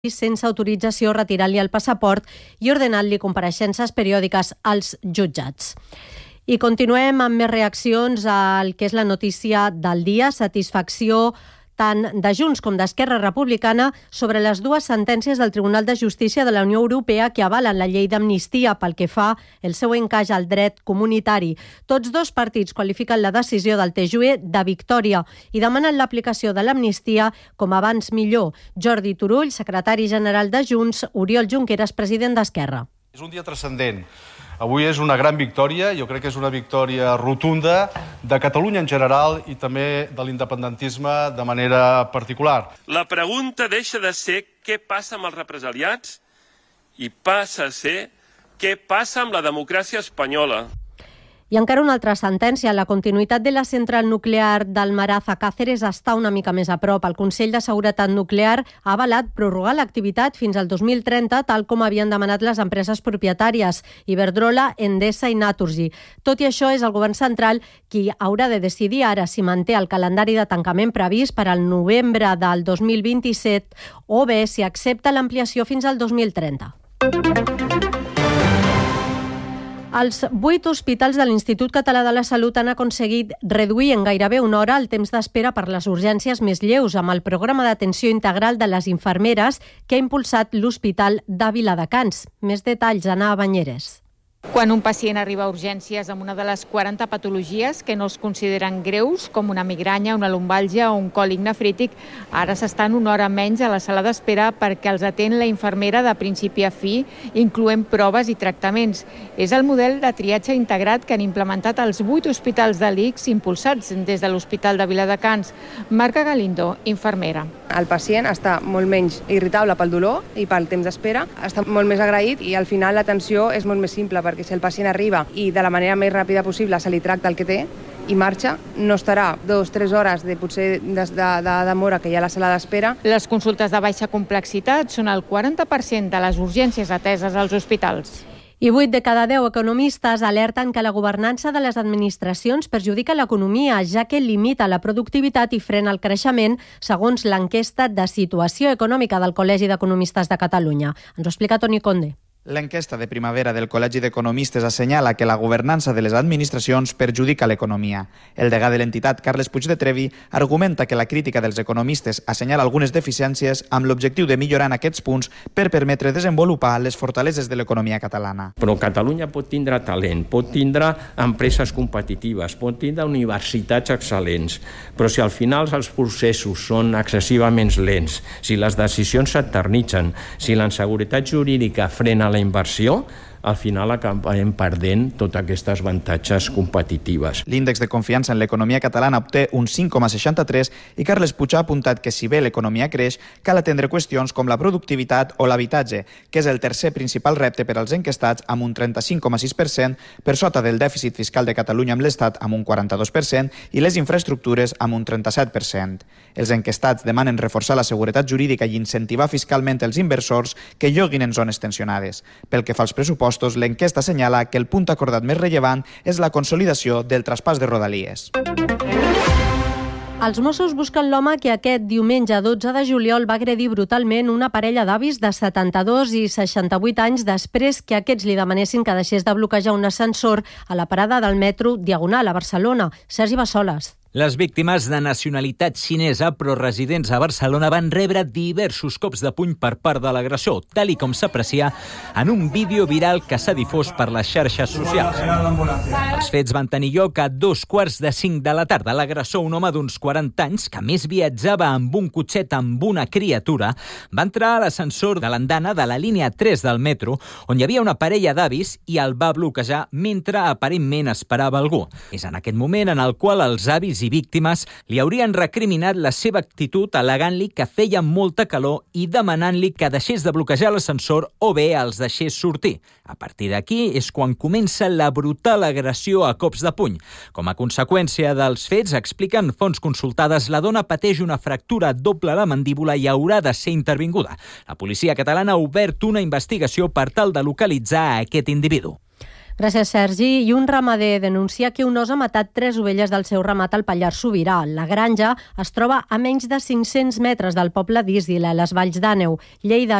sense autorització, retirant-li el passaport i ordenant-li compareixences periòdiques als jutjats. I continuem amb més reaccions al que és la notícia del dia, satisfacció tant de Junts com d'Esquerra Republicana sobre les dues sentències del Tribunal de Justícia de la Unió Europea que avalen la llei d'amnistia pel que fa el seu encaix al dret comunitari. Tots dos partits qualifiquen la decisió del TJUE de victòria i demanen l'aplicació de l'amnistia com abans millor. Jordi Turull, secretari general de Junts, Oriol Junqueras, president d'Esquerra. És un dia transcendent. Avui és una gran victòria, jo crec que és una victòria rotunda de Catalunya en general i també de l'independentisme de manera particular. La pregunta deixa de ser què passa amb els represaliats i passa a ser què passa amb la democràcia espanyola. I encara una altra sentència. La continuïtat de la central nuclear d'Almaraz a Cáceres està una mica més a prop. El Consell de Seguretat Nuclear ha avalat prorrogar l'activitat fins al 2030, tal com havien demanat les empreses propietàries, Iberdrola, Endesa i Naturgy. Tot i això, és el govern central qui haurà de decidir ara si manté el calendari de tancament previst per al novembre del 2027 o bé si accepta l'ampliació fins al 2030. Els 8 hospitals de l'Institut Català de la Salut han aconseguit reduir en gairebé una hora el temps d'espera per les urgències més lleus amb el programa d'atenció integral de les infermeres que ha impulsat l'Hospital de Viladecans. Més detalls, Anna Banyeres. Quan un pacient arriba a urgències amb una de les 40 patologies que no es consideren greus, com una migranya, una lumbàlgia o un còlic nefrític, ara s'estan una hora menys a la sala d'espera perquè els atén la infermera de principi a fi, incloent proves i tractaments. És el model de triatge integrat que han implementat els 8 hospitals de l'ICS impulsats des de l'Hospital de Viladecans. Marca Galindo, infermera. El pacient està molt menys irritable pel dolor i pel temps d'espera, està molt més agraït i al final l'atenció és molt més simple perquè si el pacient arriba i de la manera més ràpida possible se li tracta el que té i marxa, no estarà 2-3 hores de potser de demora que hi ha a la sala d'espera. Les consultes de baixa complexitat són el 40% de les urgències ateses als hospitals. I 8 de cada 10 economistes alerten que la governança de les administracions perjudica l'economia, ja que limita la productivitat i frena el creixement, segons l'enquesta de situació econòmica del Col·legi d'Economistes de Catalunya. Ens ho explica Toni Conde. L'enquesta de primavera del Col·legi d'Economistes assenyala que la governança de les administracions perjudica l'economia. El degà de l'entitat, Carles Puig de Trevi, argumenta que la crítica dels economistes assenyala algunes deficiències amb l'objectiu de millorar en aquests punts per permetre desenvolupar les fortaleses de l'economia catalana. Però Catalunya pot tindre talent, pot tindre empreses competitives, pot tindre universitats excel·lents, però si al final els processos són excessivament lents, si les decisions s'eternitzen, si la inseguretat jurídica frena la inversió, al final acabem perdent tots aquests avantatges competitives. L'índex de confiança en l'economia catalana obté un 5,63 i Carles Puig ha apuntat que si bé l'economia creix, cal atendre qüestions com la productivitat o l'habitatge, que és el tercer principal repte per als enquestats amb un 35,6%, per sota del dèficit fiscal de Catalunya amb l'Estat amb un 42% i les infraestructures amb un 37%. Els enquestats demanen reforçar la seguretat jurídica i incentivar fiscalment els inversors que lloguin en zones tensionades. Pel que fa als pressupostos, l'enquesta assenyala que el punt acordat més rellevant és la consolidació del traspàs de Rodalies. Els Mossos busquen l'home que aquest diumenge 12 de juliol va agredir brutalment una parella d'avis de 72 i 68 anys després que aquests li demanessin que deixés de bloquejar un ascensor a la parada del metro Diagonal a Barcelona. Sergi Bassoles. Les víctimes de nacionalitat xinesa però residents a Barcelona van rebre diversos cops de puny per part de l'agressor, tal i com s'aprecia en un vídeo viral que s'ha difós per les xarxes socials. Els fets van tenir lloc a 2:45 de la tarda. L'agressor, un home d'uns 40 anys, que més viatjava amb un cotxet amb una criatura, va entrar a l'ascensor de l'andana de la línia 3 del metro, on hi havia una parella d'avis i el va bloquejar mentre aparentment esperava algú. És en aquest moment en el qual els avis i víctimes li haurien recriminat la seva actitud al·legant-li que feia molta calor i demanant-li que deixés de bloquejar l'ascensor o bé els deixés sortir. A partir d'aquí és quan comença la brutal agressió a cops de puny. Com a conseqüència dels fets, expliquen fonts consultades, la dona pateix una fractura doble a la mandíbula i haurà de ser intervinguda. La policia catalana ha obert una investigació per tal de localitzar aquest individu. Gràcies, Sergi. I un ramader denuncia que un os ha matat 3 ovelles del seu ramat al Pallars Sobirà. La granja es troba a menys de 500 metres del poble d'Ísila, a les Valls d'Àneu. Lleida